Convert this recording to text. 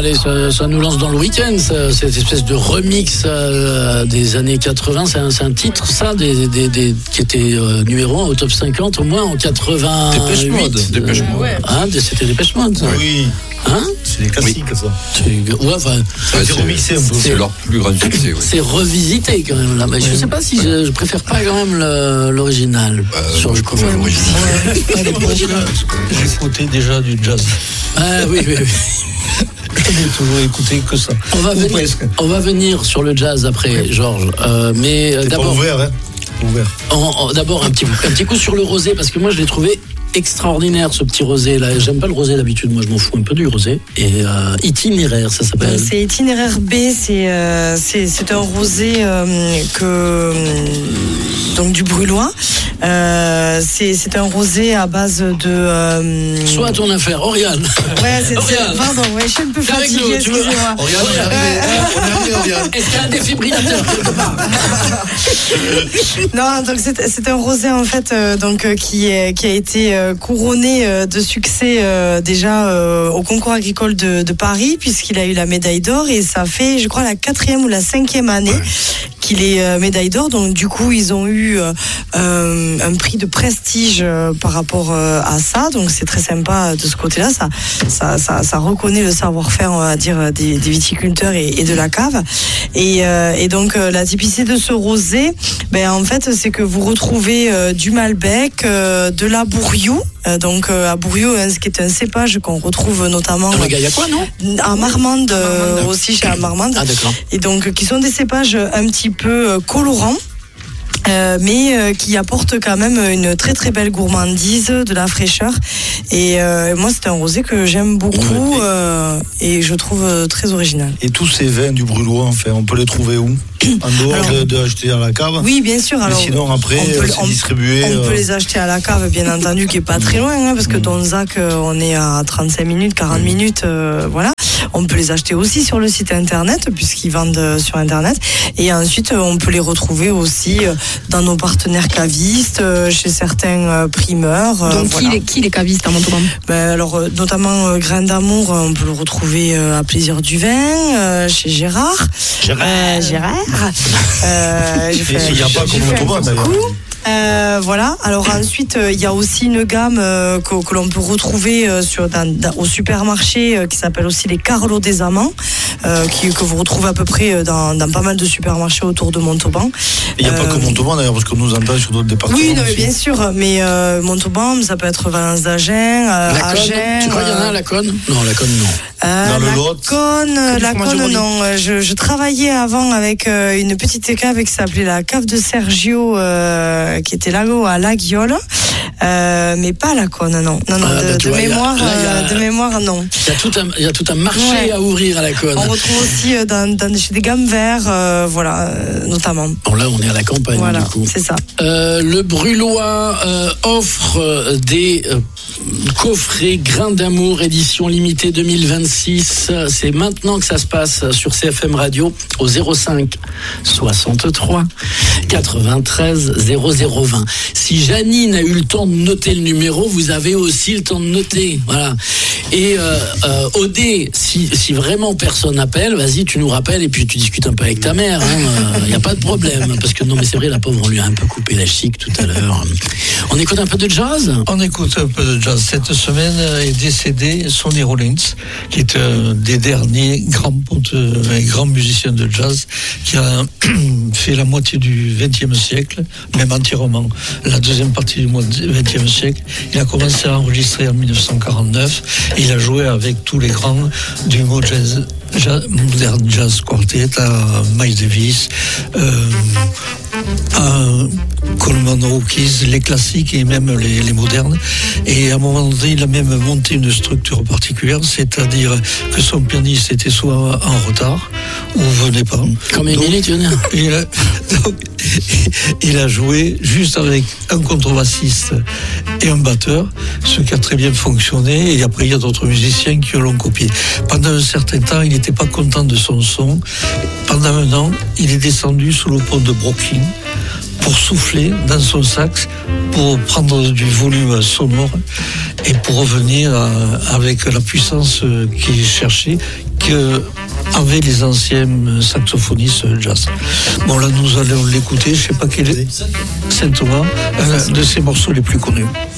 Allez, ça nous lance dans le week-end, cette espèce de remix des années 80. C'est un titre, ça, qui était numéro 1 au top 50, au moins en 88. Dépêche Mode. Hein, c'était Dépêche Mode, ça. Oui. Hein, c'est des classiques, ça. Ouais, enfin, c'est remixé un peu. C'est leur plus grand succès. C'est revisité quand même là. Mais je sais pas si je préfère pas quand même l'original. Sur le cover l'original. J'ai écouté déjà du jazz. Ah oui. Je n'ai toujours écouté que ça. On va venir sur le jazz après, Georges. Mais d'abord. Pas ouvert, hein. Ouvert. D'abord un petit coup sur le rosé, parce que moi je l'ai trouvé extraordinaire, ce petit rosé là. J'aime pas le rosé d'habitude, moi je m'en fous un peu du rosé. Et Itinéraire, ça s'appelle. C'est Itinéraire B, c'est un rosé donc du Brulois. C'est un rosé à base de. Soit à ton affaire, Oriane. Ouais, pardon, je suis un peu fatiguée, excusez-moi. Oriane, on est arrivé, Oriane. Est-ce qu'il y a un défibrillateur quelque part? Non, donc c'est un rosé en fait, qui a été couronné de succès déjà au concours agricole de Paris, puisqu'il a eu la médaille d'or, et ça fait, je crois, la 4e ou la 5e année qu'il est médaille d'or. Donc du coup, ils ont eu un prix de prestige par rapport à ça. Donc c'est très sympa de ce côté-là. Ça reconnaît le savoir-faire, on va dire, des viticulteurs et de la cave. Et donc la typicité de ce rosé, en fait, c'est que vous retrouvez du Malbec, de la Bourriou. Donc à Bourriou, ce qui est un cépage qu'on retrouve notamment à Marmande, aussi chez Marmande. Ah, d'accord. Et donc qui sont des cépages un petit peu colorants. Mais qui apporte quand même une très très belle gourmandise, de la fraîcheur, et moi c'est un rosé que j'aime beaucoup, et je trouve très original. Et tous ces vins du Brulois, enfin, on peut les trouver où? En dehors de acheter à la cave? Oui, bien sûr. Mais sinon après c'est distribué. On peut les acheter à la cave, bien entendu, qui est pas très loin, parce que Donzac, on est à 35 minutes, 40 minutes, voilà. On peut les acheter aussi sur le site internet, puisqu'ils vendent sur internet, et ensuite on peut les retrouver aussi dans nos partenaires cavistes, chez certains primeurs. Donc voilà. Qui les cavistes à Montauban? Alors notamment Grain d'Amour, on peut le retrouver à Plaisir du Vin, chez Gérard. Gérard. Il n'y a pas comme Montauban d'ailleurs. Voilà. Alors ensuite, il y a aussi une gamme que l'on peut retrouver au supermarché, qui s'appelle aussi les Carlo des Amants, que vous retrouvez à peu près dans pas mal de supermarchés autour de Montauban. Il n'y a pas que Montauban d'ailleurs, parce qu'on nous entend sur d'autres départements. Oui, non, mais bien sûr, mais Montauban, ça peut être Valence d'Agen, Agen. Tu crois qu'il y en a à Laconne? Non, Laconne non. Dans le Lot. Laconne, non. Je travaillais avant avec une petite cave qui s'appelait la cave de Sergio, qui était là à Laguiole, mais pas à Laconne, non. De mémoire, non. Il y a tout un marché à ouvrir à Laconne. On retrouve aussi chez des gammes verts, notamment. Bon, là, on est à la campagne, voilà, du coup. C'est ça. Le Brulois offre des coffrets Grain d'Amour, édition limitée 2026. C'est maintenant que ça se passe sur CFM Radio au 05 63 93 0020. Si Janine a eu le temps de noter le numéro, vous avez aussi le temps de noter. Voilà. Et Odé, si vraiment personne n'appelle, vas-y, tu nous rappelles et puis tu discutes un peu avec ta mère. Il n'y a pas de problème. Parce que non, mais c'est vrai, la pauvre, on lui a un peu coupé la chic tout à l'heure. On écoute un peu de jazz? On écoute un peu de jazz. Cette semaine est décédé Sonny Rollins, qui est un des derniers grands musiciens de jazz, qui a fait la moitié du XXe siècle, même entièrement la deuxième partie du XXe siècle. Il a commencé à enregistrer en 1949 et il a joué avec tous les grands du modern jazz quartet, à Miles Davis, à Coleman Hawkins, les classiques et même les modernes. Et à un moment donné, il a même monté une structure particulière, c'est-à-dire que son pianiste était soit en retard ou venait pas. Comme Émilie, tu veux dire? Il a joué juste avec un contrebassiste et un batteur, ce qui a très bien fonctionné. Et après, il y a d'autres musiciens qui l'ont copié. Pendant un certain temps, il n'était pas content de son son. Pendant un an, il est descendu sous le pont de Brooklyn pour souffler dans son sax, pour prendre du volume sonore et pour revenir avec la puissance qu'il cherchait, qu'avaient les anciens saxophonistes jazz. Bon, là, nous allons l'écouter. Je ne sais pas quel est Saint Thomas, un de ses morceaux les plus connus.